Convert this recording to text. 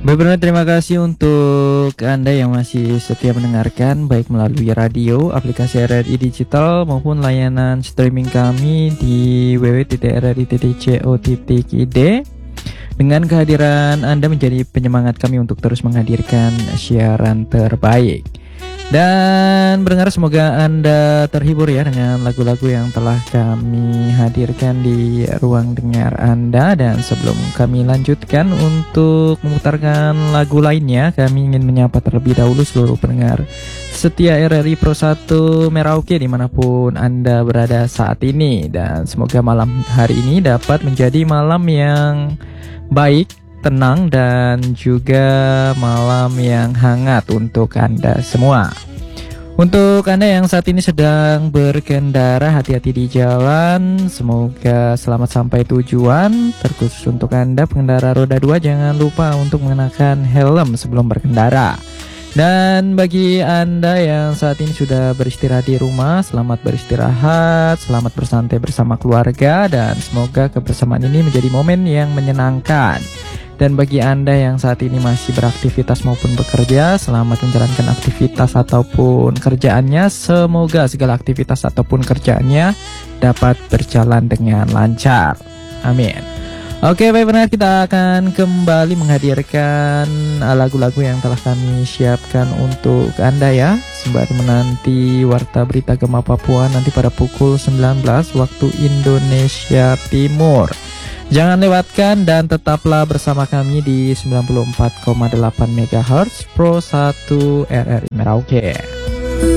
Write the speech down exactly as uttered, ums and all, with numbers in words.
Benar-benar terima kasih untuk Anda yang masih setia mendengarkan baik melalui radio, aplikasi R R I Digital maupun layanan streaming kami di w w w titik r r i titik co titik i d. Dengan kehadiran Anda menjadi penyemangat kami untuk terus menghadirkan siaran terbaik. Dan pendengar, semoga Anda terhibur ya dengan lagu-lagu yang telah kami hadirkan di ruang dengar Anda. Dan sebelum kami lanjutkan untuk memutarkan lagu lainnya, kami ingin menyapa terlebih dahulu seluruh pendengar setia R R I Pro satu Merauke dimanapun Anda berada saat ini. Dan semoga malam hari ini dapat menjadi malam yang baik, tenang, dan juga malam yang hangat untuk Anda semua. Untuk Anda yang saat ini sedang berkendara, hati-hati di jalan. Semoga selamat sampai tujuan. Terkhusus untuk Anda pengendara roda dua, jangan lupa untuk mengenakan helm sebelum berkendara. Dan bagi Anda yang saat ini sudah beristirahat di rumah, selamat beristirahat, selamat bersantai bersama keluarga, dan semoga kebersamaan ini menjadi momen yang menyenangkan. Dan bagi Anda yang saat ini masih beraktivitas maupun bekerja, selamat menjalankan aktivitas ataupun kerjaannya. Semoga segala aktivitas ataupun kerjaannya dapat berjalan dengan lancar. Amin. Oke, baik, benar, kita akan kembali menghadirkan lagu-lagu yang telah kami siapkan untuk Anda ya, sembari menanti Warta Berita Gema Papua nanti pada pukul sembilan belas waktu Indonesia Timur. Jangan lewatkan dan tetaplah bersama kami di sembilan puluh empat koma delapan megahertz Pro satu R R I Merauke.